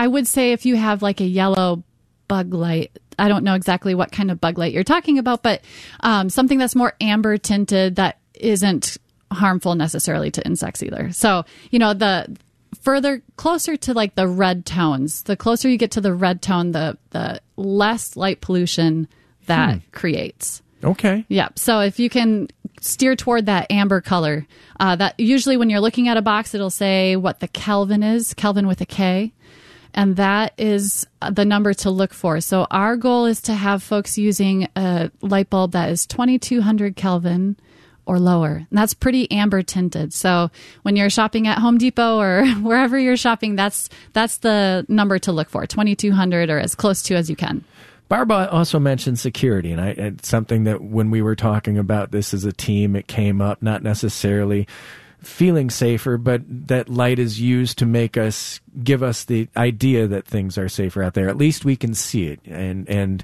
I would say if you have like a yellow bug light, I don't know exactly what kind of bug light you're talking about, but something that's more amber tinted that isn't harmful necessarily to insects either. So, the further closer to like the red tones, the closer you get to the red tone, the less light pollution that creates. Okay. Yeah. So if you can steer toward that amber color, that usually when you're looking at a box, it'll say what the Kelvin is, Kelvin with a K. And that is the number to look for. So our goal is to have folks using a light bulb that is 2200 Kelvin or lower. And that's pretty amber tinted. So when you're shopping at Home Depot or wherever you're shopping, that's the number to look for, 2200 or as close to as you can. Barbara also mentioned security, and it's something that when we were talking about this as a team, it came up, not necessarily feeling safer, but that light is used to give us the idea that things are safer out there. At least we can see it. And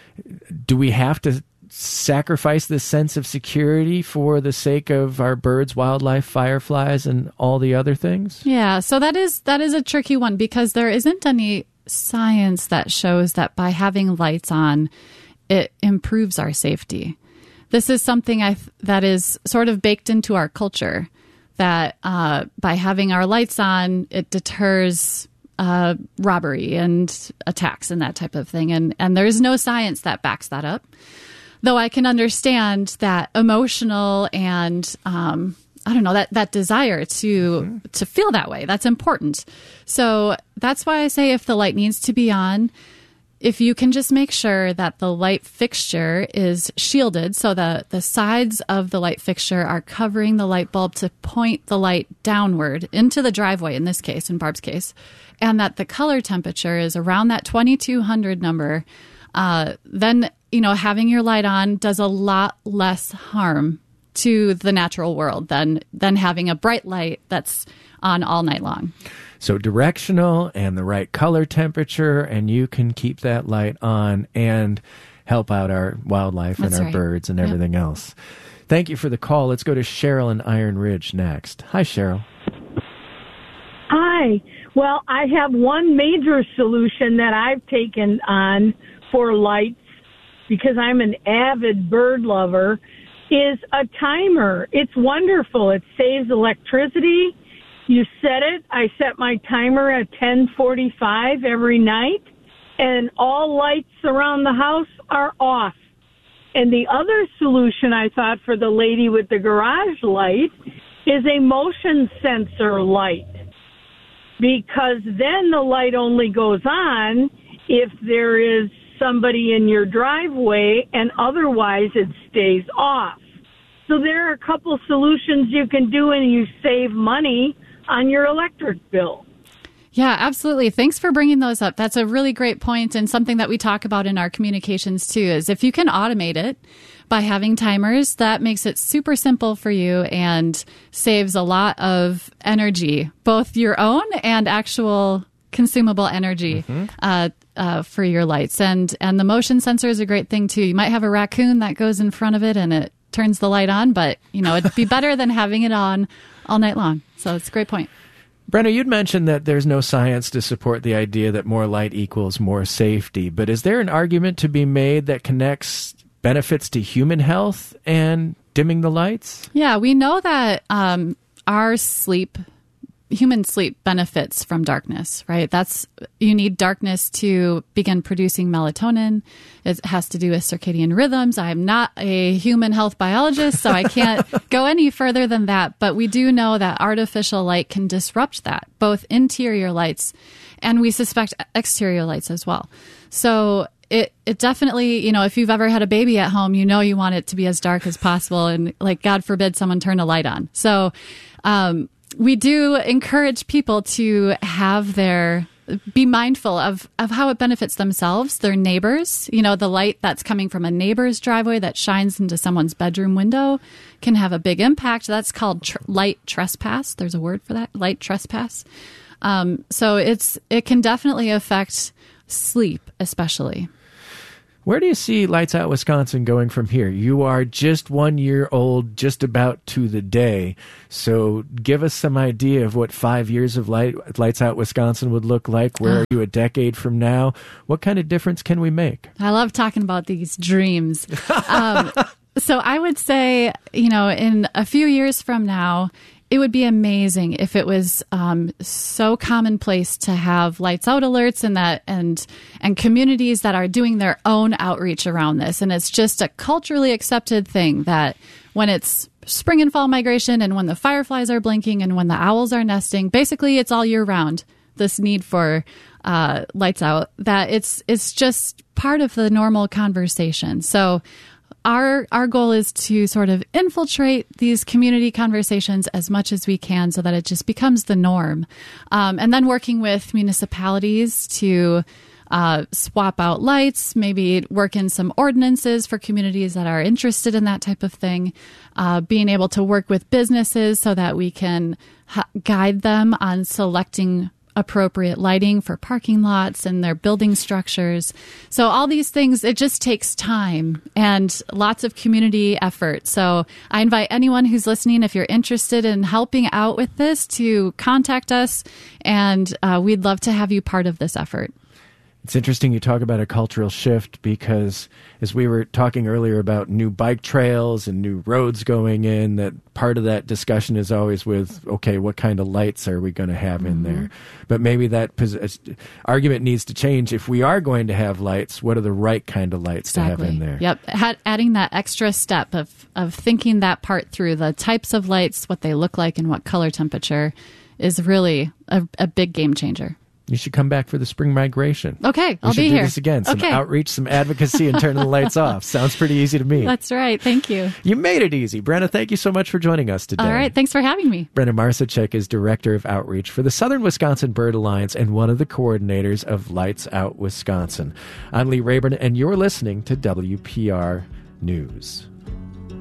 do we have to sacrifice this sense of security for the sake of our birds, wildlife, fireflies, and all the other things? Yeah, so that is a tricky one because there isn't any science that shows that by having lights on, it improves our safety. This is something that is sort of baked into our culture, that by having our lights on, it deters robbery and attacks and that type of thing. And there's no science that backs that up. Though I can understand that emotional and that desire to feel that way. That's important. So that's why I say if the light needs to be on, if you can just make sure that the light fixture is shielded, so the sides of the light fixture are covering the light bulb to point the light downward into the driveway, in this case, in Barb's case, and that the color temperature is around that 2200 number, then, having your light on does a lot less harm to the natural world than having a bright light that's on all night long. So directional and the right color temperature, and you can keep that light on and help out our wildlife and our birds and everything else. Thank you for the call. Let's go to Cheryl in Iron Ridge next. Hi, Cheryl. Hi. Well, I have one major solution that I've taken on for lights because I'm an avid bird lover, is a timer. It's wonderful. It saves electricity. You set it. I set my timer at 10:45 every night, and all lights around the house are off. And the other solution I thought for the lady with the garage light is a motion sensor light, because then the light only goes on if there is somebody in your driveway, and otherwise it stays off. So there are a couple solutions you can do, and you save money on your electric bill. Yeah, absolutely. Thanks for bringing those up. That's a really great point, and something that we talk about in our communications too, is if you can automate it by having timers, that makes it super simple for you and saves a lot of energy, both your own and actual consumable energy for your lights. And the motion sensor is a great thing too. You might have a raccoon that goes in front of it and it turns the light on, but it'd be better than having it on all night long. So it's a great point. Brenna, you'd mentioned that there's no science to support the idea that more light equals more safety, but is there an argument to be made that connects benefits to human health and dimming the lights? Yeah, we know that our human sleep benefits from darkness, right? You need darkness to begin producing melatonin. It has to do with circadian rhythms. I'm not a human health biologist, so I can't go any further than that. But we do know that artificial light can disrupt that, both interior lights and we suspect exterior lights as well. So it definitely, if you've ever had a baby at home, you want it to be as dark as possible. And like, God forbid someone turn a light on. So, we do encourage people to be mindful of how it benefits themselves, their neighbors. The light that's coming from a neighbor's driveway that shines into someone's bedroom window can have a big impact. That's called light trespass. There's a word for that, light trespass. So it can definitely affect sleep, especially. Where do you see Lights Out Wisconsin going from here? You are just 1 year old, just about to the day. So give us some idea of what 5 years of Lights Out Wisconsin would look like. Where are you a decade from now? What kind of difference can we make? I love talking about these dreams. So I would say, in a few years from now, it would be amazing if it was so commonplace to have lights out alerts and communities that are doing their own outreach around this. And it's just a culturally accepted thing that when it's spring and fall migration and when the fireflies are blinking and when the owls are nesting, basically it's all year round, this need for lights out, that it's just part of the normal conversation. So our goal is to sort of infiltrate these community conversations as much as we can so that it just becomes the norm. And then working with municipalities to swap out lights, maybe work in some ordinances for communities that are interested in that type of thing, being able to work with businesses so that we can guide them on selecting appropriate lighting for parking lots and their building structures. So all these things, it just takes time and lots of community effort. So I invite anyone who's listening, if you're interested in helping out with this, to contact us, and we'd love to have you part of this effort. It's interesting you talk about a cultural shift, because as we were talking earlier about new bike trails and new roads going in, that part of that discussion is always with, okay, what kind of lights are we going to have in there? But maybe that argument needs to change. If we are going to have lights, what are the right kind of lights to have in there? Yep. Adding that extra step of thinking that part through, the types of lights, what they look like, and what color temperature is really a big game changer. You should come back for the spring migration. Okay, I'll be here. We should do this again. Some outreach, some advocacy, and turning the lights off. Sounds pretty easy to me. That's right. Thank you. You made it easy. Brenna, thank you so much for joining us today. All right. Thanks for having me. Brenna Marsacek is Director of Outreach for the Southern Wisconsin Bird Alliance and one of the coordinators of Lights Out Wisconsin. I'm Lee Rayburn, and you're listening to WPR News.